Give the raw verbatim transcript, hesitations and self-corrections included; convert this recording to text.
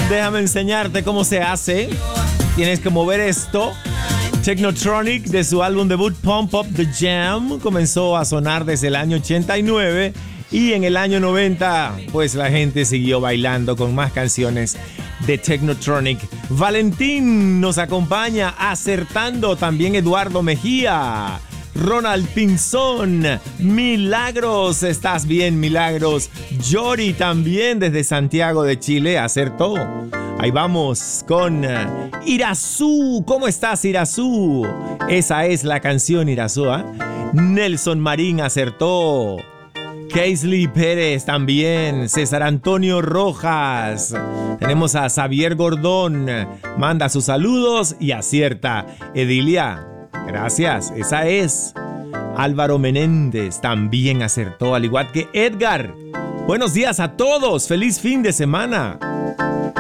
Déjame enseñarte cómo se hace. Tienes que mover esto. Technotronic, de su álbum debut Pump Up the Jam, comenzó a sonar desde el año ochenta y nueve y en el año noventa pues la gente siguió bailando con más canciones de Technotronic. Valentín nos acompaña acertando, también Eduardo Mejía, Ronald Pinzón, Milagros, ¿estás bien, Milagros? Yori también desde Santiago de Chile acertó. Ahí vamos con Irazú. ¿Cómo estás, Irazú? Esa es la canción, Irazú, ¿eh? Nelson Marín acertó. Kaisley Pérez también. César Antonio Rojas. Tenemos a Xavier Gordón. Manda sus saludos y acierta. Edilia, gracias. Esa es. Álvaro Menéndez también acertó, al igual que Edgar. Buenos días a todos. Feliz fin de semana.